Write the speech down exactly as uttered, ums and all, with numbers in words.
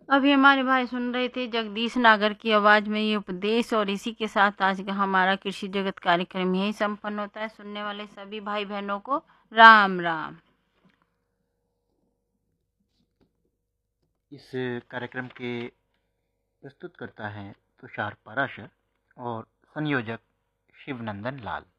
अभी हमारे भाई सुन रहे थे जगदीश नागर की आवाज में ये उपदेश, और इसी के साथ आज का हमारा कृषि जगत कार्यक्रम यही संपन्न होता है। सुनने वाले सभी भाई बहनों को राम राम। इस कार्यक्रम के प्रस्तुत करता है तुषार पाराशर और संयोजक शिवनंदन लाल।